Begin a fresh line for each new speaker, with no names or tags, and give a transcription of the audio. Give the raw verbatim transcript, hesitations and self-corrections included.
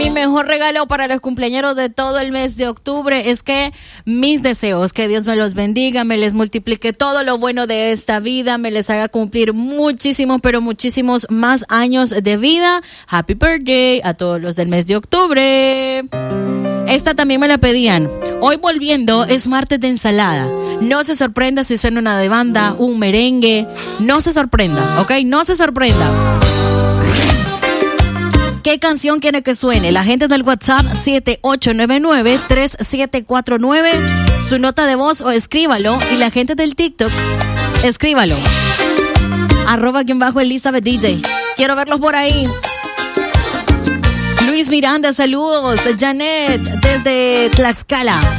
Mi mejor regalo para los cumpleañeros de todo el mes de octubre es que mis deseos, que Dios me los bendiga, me les multiplique todo lo bueno de esta vida, me les haga cumplir muchísimos, pero muchísimos más años de vida. Happy birthday a todos los del mes de octubre. Esta también me la pedían. Hoy volviendo es martes de ensalada. No se sorprenda si suena una de banda, un merengue. No se sorprenda, ¿ok? No se sorprenda. ¿Qué canción quiere que suene? La gente del WhatsApp siete ocho nueve nueve, tres siete cuatro nueve. Su nota de voz o escríbalo. Y la gente del TikTok, escríbalo. Arroba quien bajo Elizabeth D J. Quiero verlos por ahí. Luis Miranda, saludos. Janet, desde Tlaxcala.